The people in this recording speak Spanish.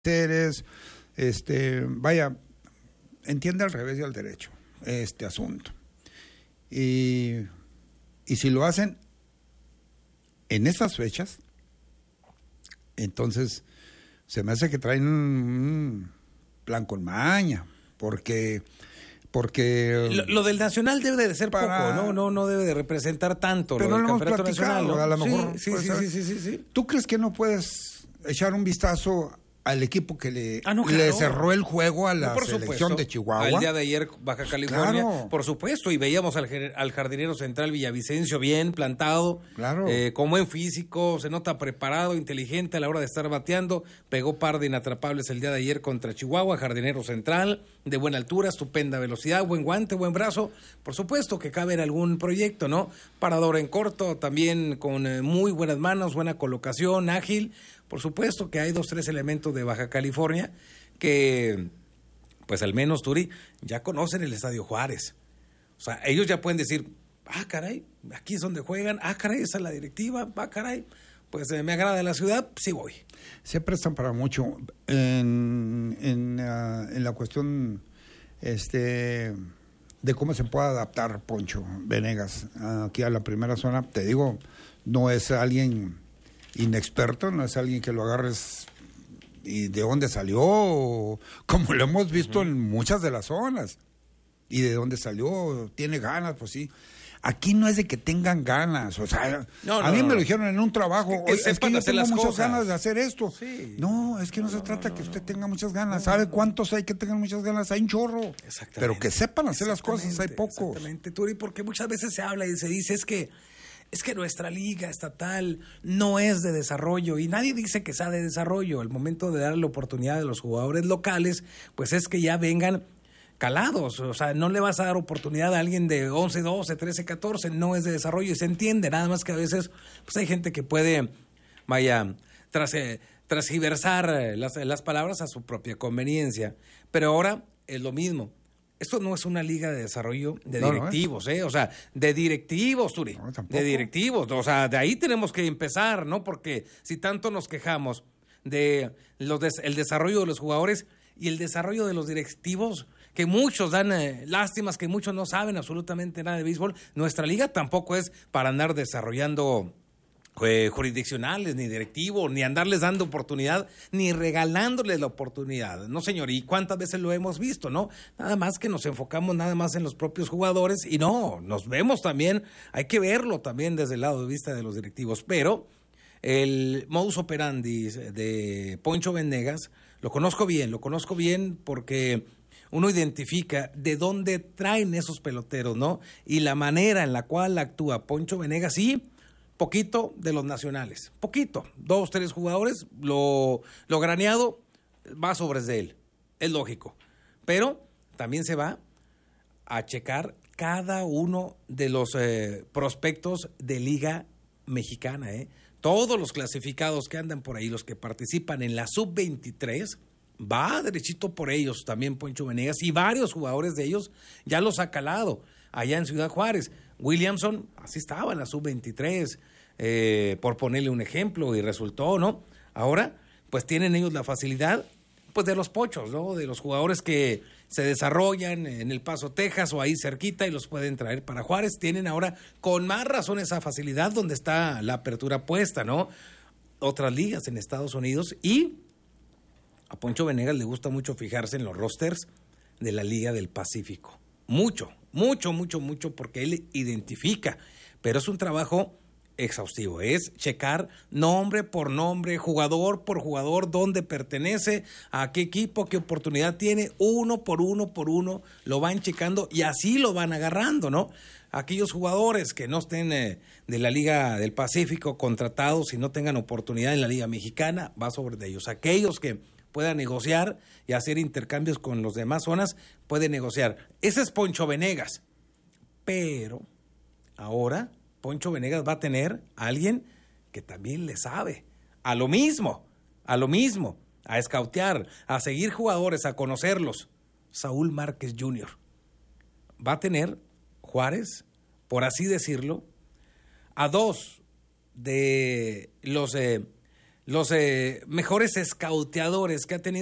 seres, vaya, entiende al revés y al derecho este asunto. Y si lo hacen en estas fechas, entonces se me hace que traen un plan con maña, porque lo del Nacional debe de ser poco, no debe de representar tanto. Pero lo del lo hemos campeonato platicado, nacional, ¿no? a lo mejor Sí. ¿Tú crees que no puedes echar un vistazo al equipo que le claro. cerró el juego a la por selección supuesto, de Chihuahua? al día de ayer, Baja California, Claro. por supuesto, y veíamos al jardinero central Villavicencio bien plantado, Claro. con buen físico, se nota preparado, inteligente a la hora de estar bateando, pegó par de inatrapables el día de ayer contra Chihuahua, jardinero central, de buena altura, estupenda velocidad, buen guante, buen brazo, por supuesto que cabe en algún proyecto, ¿no? Parador en corto, también con muy buenas manos, buena colocación, ágil. Por supuesto que hay 2-3 elementos de Baja California que, pues al menos, Turi, ya conocen el Estadio Juárez. O sea, ellos ya pueden decir, caray, aquí es donde juegan, caray, esa es la directiva, caray, pues me agrada la ciudad, sí voy. Se prestan para mucho en la cuestión de cómo se puede adaptar Poncho Venegas aquí a la primera zona. Te digo, no es alguien inexperto, no es alguien que lo agarres y de dónde salió, como lo hemos visto en muchas de las zonas, y de dónde salió, tiene ganas, pues sí. Aquí no es de que tengan ganas, o sea, a mí me lo dijeron en un trabajo, es que yo tengo muchas ganas de hacer esto. Sí. No, es que no se trata que usted tenga muchas ganas. ¿Sabe cuántos hay que tengan muchas ganas? Hay un chorro. Pero que sepan hacer las cosas, hay pocos. Exactamente, Turi, porque muchas veces se habla y se dice, es que nuestra liga estatal no es de desarrollo, y nadie dice que sea de desarrollo. Al momento de darle la oportunidad a los jugadores locales, pues es que ya vengan calados. O sea, no le vas a dar oportunidad a alguien de 11, 12, 13, 14, no es de desarrollo, y se entiende, nada más que a veces pues hay gente que puede, transgiversar las palabras a su propia conveniencia. Pero ahora es lo mismo. Esto no es una liga de desarrollo de directivos, o sea, de directivos, Turi, de directivos, o sea, de ahí tenemos que empezar, ¿no? Porque si tanto nos quejamos de el desarrollo de los jugadores y el desarrollo de los directivos, que muchos dan lástimas, que muchos no saben absolutamente nada de béisbol, nuestra liga tampoco es para andar desarrollando jurisdiccionales, ni directivos, ni andarles dando oportunidad, ni regalándoles la oportunidad. No, señor, ¿y cuántas veces lo hemos visto, no? Nada más que nos enfocamos nada más en los propios jugadores, y no, nos vemos también, hay que verlo también desde el lado de vista de los directivos. Pero el modus operandi de Poncho Venegas lo conozco bien porque uno identifica de dónde traen esos peloteros, ¿no? Y la manera en la cual actúa Poncho Venegas, sí, poquito de los nacionales, poquito, 2, 3 jugadores, lo graneado va sobre de él, es lógico, pero también se va a checar cada uno de los prospectos de Liga Mexicana, todos los clasificados que andan por ahí, los que participan en la sub-23, va derechito por ellos también Poncho Venegas, y varios jugadores de ellos ya los ha calado allá en Ciudad Juárez. Williamson, así estaba en la sub-23, por ponerle un ejemplo, y resultó, ¿no? Ahora, pues tienen ellos la facilidad, pues de los pochos, ¿no? De los jugadores que se desarrollan en El Paso, Texas, o ahí cerquita, y los pueden traer para Juárez. Tienen ahora con más razón esa facilidad donde está la apertura puesta, ¿no? Otras ligas en Estados Unidos, y a Poncho Venegas le gusta mucho fijarse en los rosters de la Liga del Pacífico. Mucho, porque él identifica, pero es un trabajo exhaustivo, es checar nombre por nombre, jugador por jugador, dónde pertenece, a qué equipo, qué oportunidad tiene, uno por uno, lo van checando y así lo van agarrando, ¿no? Aquellos jugadores que no estén de la Liga del Pacífico contratados y no tengan oportunidad en la Liga Mexicana, va sobre de ellos. Aquellos que puedan negociar y hacer intercambios con los demás zonas, pueden negociar. Ese es Poncho Venegas. Pero ahora Poncho Venegas va a tener a alguien que también le sabe a lo mismo, a escautear, a seguir jugadores, a conocerlos. Saúl Márquez Jr. Va a tener Juárez, por así decirlo, a 2 de los los mejores escauteadores que ha tenido